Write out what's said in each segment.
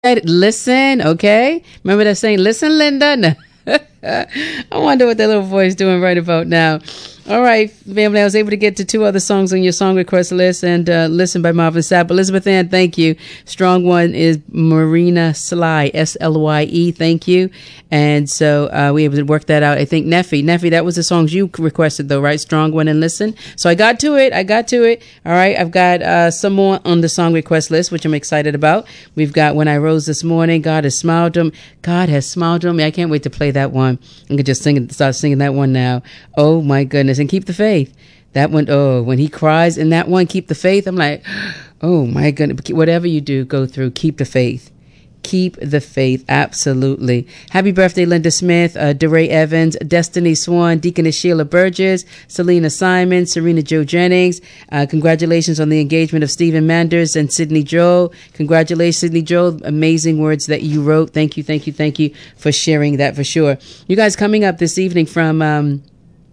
Listen, okay? Remember that saying, listen, Linda? No. I wonder what that little voice doing right about now. All right, family, I was able to get to 2 other songs on your song request list, and Listen by Marvin Sapp. Elizabeth Ann, thank you. Strong one is Marina Sly, Slye, thank you. And so we were able to work that out. I think Neffy, that was the songs you requested though, right? Strong one and Listen. So I got to it. All right, I've got some more on the song request list, which I'm excited about. We've got When I Rose This Morning, God Has Smiled on Me. I can't wait to play that one. I could just start singing that one now. Oh my goodness. And Keep the Faith. That one, when he cries in that one, Keep the Faith, I'm like, oh my goodness. Whatever you do, go through, keep the faith. Keep the faith. Absolutely. Happy birthday, Linda Smith, DeRay Evans, Destiny Swan, Deaconess Sheila Burgess, Selena Simon, Serena Jo Jennings. Congratulations on the engagement of Stephen Manders and Sydney Joel. Congratulations, Sydney Joel. Amazing words that you wrote. Thank you for sharing that for sure. You guys, coming up this evening from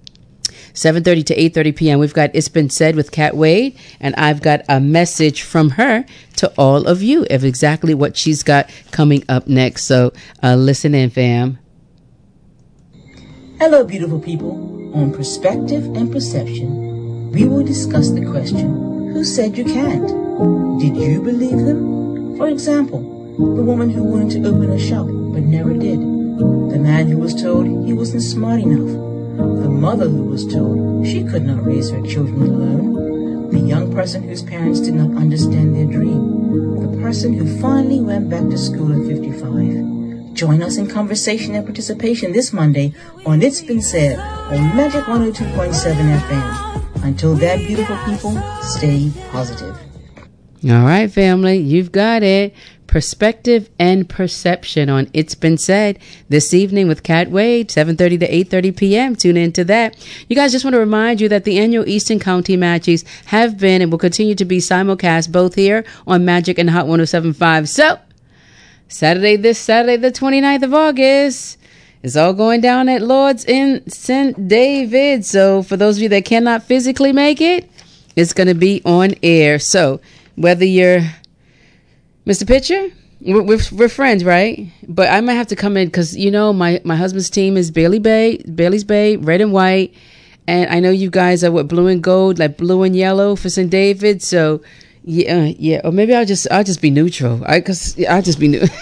7:30 to 8:30 p.m. We've got It's Been Said with Kat Wade, and I've got a message from her to all of you of exactly what she's got coming up next. So listen in, fam. Hello, beautiful people. On Perspective and Perception, we will discuss the question, who said you can't? Did you believe them? For example, the woman who wanted to open a shop but never did. The man who was told he wasn't smart enough. The mother who was told she could not raise her children alone. The young person whose parents did not understand their dream. The person who finally went back to school at 55. Join us in conversation and participation this Monday on It's Been Said on Magic 102.7 FM. Until then, beautiful people, stay positive. All right, family, you've got it. Perspective and Perception on It's Been Said this evening with Kat Wade, 7:30 to 8:30 p.m. Tune in to that. You guys, just want to remind you that the annual Eastern County Matches have been and will continue to be simulcast both here on Magic and Hot 107.5. So, this Saturday, the 29th of August, it's all going down at Lord's in St. David. So, for those of you that cannot physically make it, it's going to be on air. So, whether you're Mr. Pitcher, we're friends, right? But I might have to come in because, my husband's team is Bailey's Bay, red and white. And I know you guys are blue and gold, like blue and yellow for St. David. So, yeah. Or maybe I'll just be neutral. I'll just be neutral.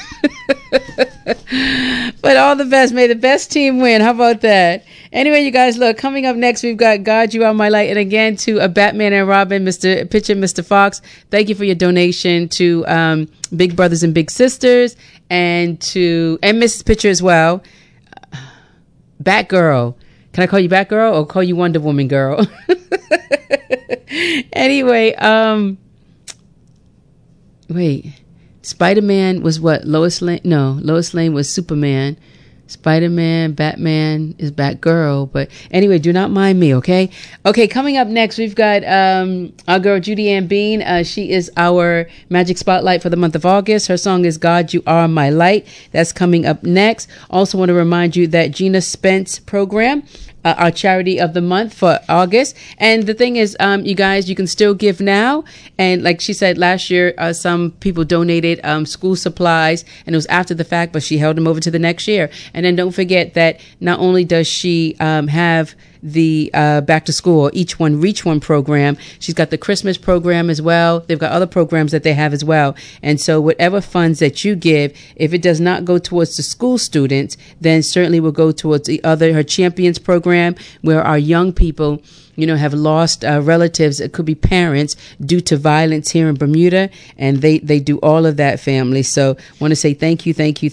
But all the best. May the best team win. How about that? Anyway, you guys, look, coming up next, we've got God, You Are My Light. And again, to a Batman and Robin, Mr. Pitcher, Mr. Fox, thank you for your donation to Big Brothers and Big Sisters and Mrs. Pitcher as well. Batgirl. Can I call you Batgirl or call you Wonder Woman girl? Anyway, wait. Spider-Man was what? Lois Lane? No, Lois Lane was Superman. Spider-Man, Batman is Batgirl. But anyway, do not mind me, okay? Okay, coming up next, we've got our girl Judy Ann Bean. She is our Magic Spotlight for the month of August. Her song is God, You Are My Light. That's coming up next. Also want to remind you that Gina Spence program, our charity of the month for August. And the thing is, you guys, you can still give now. And like she said, last year, some people donated school supplies, and it was after the fact, but she held them over to the next year. And then don't forget that not only does she have the back to school, Each One Reach One program, she's got the Christmas program as well. They've got other programs that they have as well. And so whatever funds that you give, if it does not go towards the school students, then certainly will go towards her Champions program, where our young people, have lost relatives. It could be parents due to violence here in Bermuda. And they do all of that, family. So want to say thank you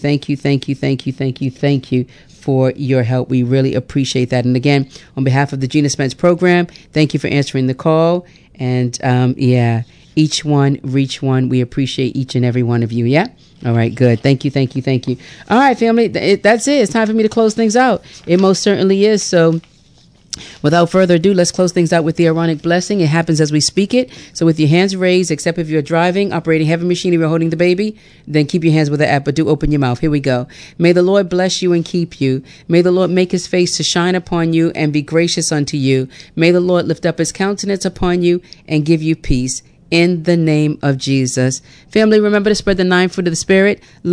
for your help. We really appreciate that. And again, on behalf of the Gina Spence program, thank you for answering the call. And Each One Reach One. We appreciate each and every one of you. Yeah. All right, good. Thank you. All right, family. That's it. It's time for me to close things out. It most certainly is. So without further ado, let's close things out with the Aaronic blessing. It happens as we speak it. So with your hands raised, except if you're driving, operating heavy machinery, or holding the baby, then keep your hands with the app, but do open your mouth. Here we go. May the Lord bless you and keep you. May the Lord make his face to shine upon you and be gracious unto you. May the Lord lift up his countenance upon you and give you peace. in the name of Jesus. Family, remember to spread the 9 fruit of the Spirit.